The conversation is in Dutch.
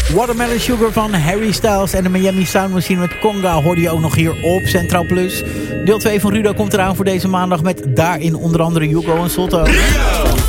Watermelon Sugar van Harry Styles en de Miami Sound Machine met Conga hoorde je ook nog hier op Centraal Plus. Deel 2 van Rudo komt eraan voor deze maandag met daarin onder andere Hugo en Sotto.